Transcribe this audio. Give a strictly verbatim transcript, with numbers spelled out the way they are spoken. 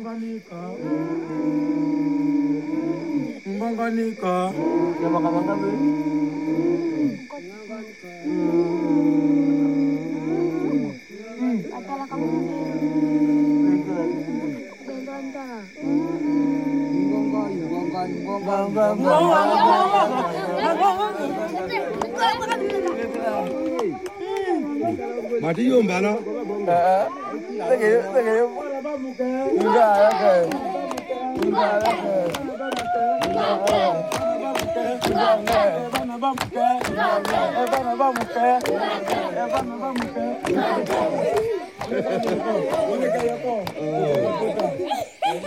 Ngonganika. Ngonganika. Siapa kamu tahu? Adalah kamu Bentantara. Ngongong, ngongong, ngongong. Mati yom bana. Eh, lagi, lagi. Enggak, lagi. Enggak, lagi. Vamos,